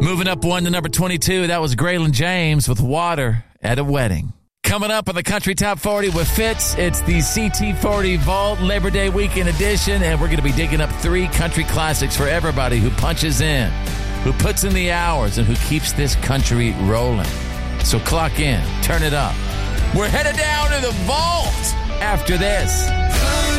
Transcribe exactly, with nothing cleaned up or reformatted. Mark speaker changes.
Speaker 1: Moving up one to number twenty-two, that was Graylin James with Water at a Wedding. Coming up on the Country Top forty with Fitz, it's the C T forty Vault Labor Day Weekend Edition, and we're going to be digging up three country classics for everybody who punches in, who puts in the hours, and who keeps this country rolling. So clock in, turn it up. We're headed down to the vault after this.